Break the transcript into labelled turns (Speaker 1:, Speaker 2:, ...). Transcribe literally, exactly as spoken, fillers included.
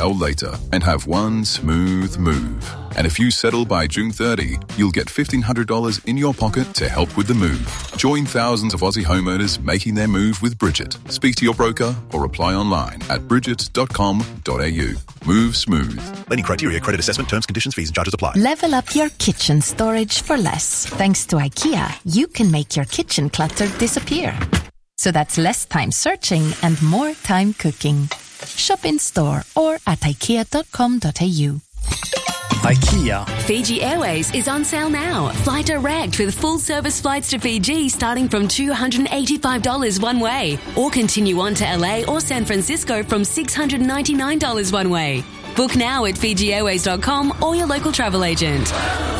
Speaker 1: sell later and have one smooth move. And if you settle by June thirtieth, you'll get fifteen hundred dollars in your pocket to help with the move. Join thousands of Aussie homeowners making their move with Bridget. Speak to your broker or apply online at bridget dot com dot a u. Move smooth.
Speaker 2: Any criteria, credit assessment, terms, conditions, fees and charges apply.
Speaker 3: Level up your kitchen storage for less. Thanks to IKEA, you can make your kitchen clutter disappear. So that's less time searching and more time cooking. Shop in store or at ikea dot com dot a u.
Speaker 4: IKEA.
Speaker 5: Fiji Airways is on sale now. Fly direct with full service flights to Fiji starting from two hundred eighty-five dollars one way. Or continue on to L A or San Francisco from six hundred ninety-nine dollars one way. Book now at fiji airways dot com or your local travel agent.